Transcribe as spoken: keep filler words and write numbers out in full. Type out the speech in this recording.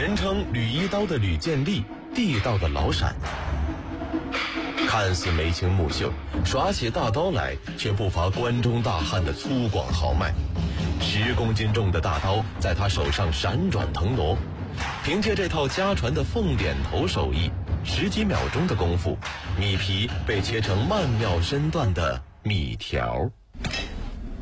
人称吕一刀的吕建立，地道的老陕。看似眉清目秀，耍起大刀来却不乏关中大汉的粗犷豪迈。十公斤重的大刀在他手上闪转腾挪，凭借这套家传的凤点头手艺，十几秒钟的功夫，米皮被切成曼妙身段的米条。